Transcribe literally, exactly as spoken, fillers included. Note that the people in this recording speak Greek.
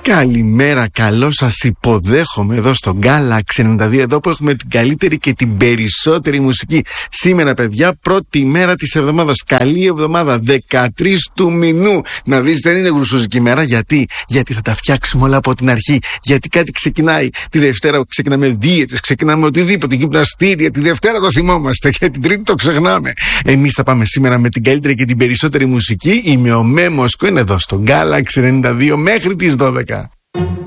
Καλημέρα, καλό σας υποδέχομαι εδώ στο Galaxy ενενήντα δύο, εδώ που έχουμε την καλύτερη και την περισσότερη μουσική. Σήμερα, παιδιά, πρώτη μέρα της εβδομάδας. Καλή εβδομάδα, δεκατρείς του μηνού. Να δεις, δεν είναι γρουσούζικη μέρα. Γιατί? Γιατί θα τα φτιάξουμε όλα από την αρχή. Γιατί κάτι ξεκινάει. Τη Δευτέρα ξεκινάμε δίαιτες, ξεκινάμε οτιδήποτε, γυμναστήρια. Τη Δευτέρα το θυμόμαστε και την Τρίτη το ξεχνάμε. Εμείς θα πάμε σήμερα με την καλύτερη και την περισσότερη μουσική. Είμαι ο Μέμοσκο, είναι εδώ στο Galaxy ενενήντα δύο μέχρι τις δώδεκα.